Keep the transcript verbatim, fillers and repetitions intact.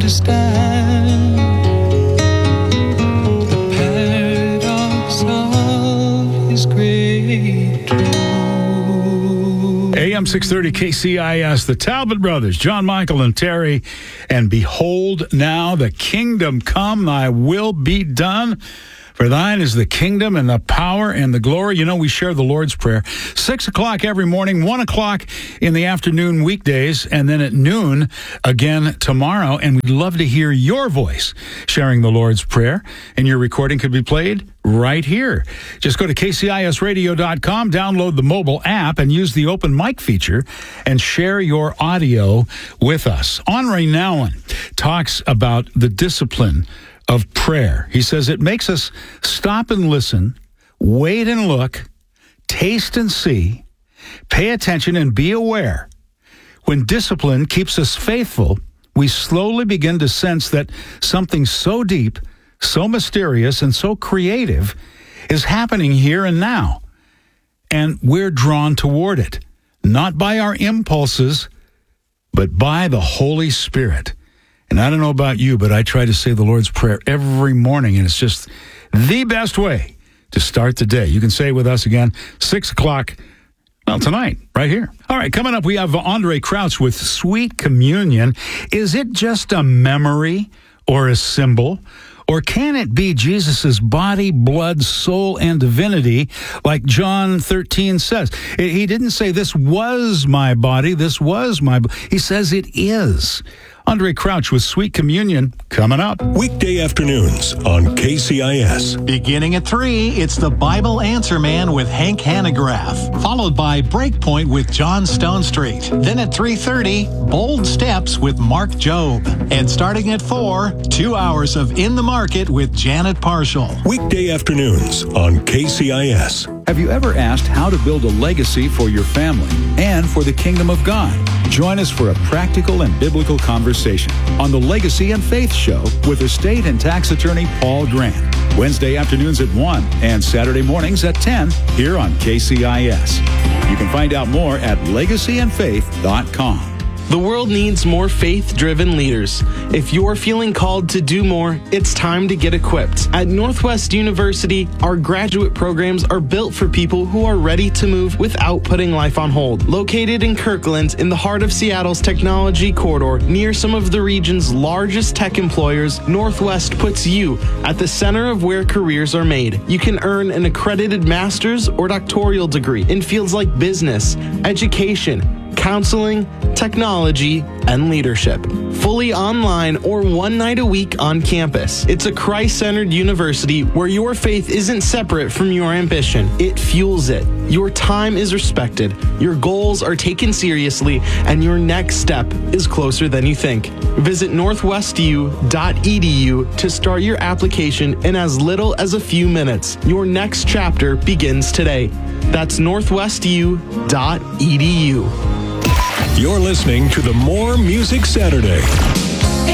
understand the paradox of his great truth. A M six thirty K C I S, the Talbot Brothers, John Michael and Terry, and behold now the kingdom come, thy will be done. For thine is the kingdom and the power and the glory. You know, we share the Lord's Prayer. Six o'clock every morning, one o'clock in the afternoon weekdays, and then at noon again tomorrow. And we'd love to hear your voice sharing the Lord's Prayer. And your recording could be played right here. Just go to K C I S radio dot com, download the mobile app, and use the open mic feature and share your audio with us. Henri Nouwen talks about the discipline of prayer. He says it makes us stop and listen, wait and look, taste and see, pay attention and be aware. When discipline keeps us faithful, we slowly begin to sense that something so deep, so mysterious, and so creative is happening here and now. And we're drawn toward it, not by our impulses, but by the Holy Spirit. And I don't know about you, but I try to say the Lord's Prayer every morning, and it's just the best way to start the day. You can say it with us again, six o'clock, well, tonight, right here. All right, coming up, we have Andre Crouch with Sweet Communion. Is it just a memory or a symbol? Or can it be Jesus' body, blood, soul, and divinity, like John thirteen says? He didn't say, this was my body, this was my body. He says it is. Andre Crouch with Sweet Communion coming up. Weekday afternoons on K C I S. Beginning at three, it's the Bible Answer Man with Hank Hanegraaff, followed by Breakpoint with John Stone Street. Then at three thirty, Bold Steps with Mark Jobe. And starting at four, two hours of In the Market with Janet Parshall. Weekday afternoons on K C I S. Have you ever asked how to build a legacy for your family and for the kingdom of God? Join us for a practical and biblical conversation on the Legacy and Faith Show with estate and tax attorney Paul Grant. Wednesday afternoons at one and Saturday mornings at ten here on K C I S. You can find out more at legacy and faith dot com. The world needs more faith-driven leaders. If you're feeling called to do more, it's time to get equipped. At Northwest University, our graduate programs are built for people who are ready to move without putting life on hold. Located in Kirkland, in the heart of Seattle's technology corridor, near some of the region's largest tech employers, Northwest puts you at the center of where careers are made. You can earn an accredited master's or doctoral degree in fields like business, education, counseling, technology, and leadership. Fully online or one night a week on campus. It's a Christ-centered university where your faith isn't separate from your ambition. It fuels it. Your time is respected, your goals are taken seriously, and your next step is closer than you think. Visit northwest u dot e d u to start your application in as little as a few minutes. Your next chapter begins today. That's northwest u dot e d u. You're listening to the More Music Saturday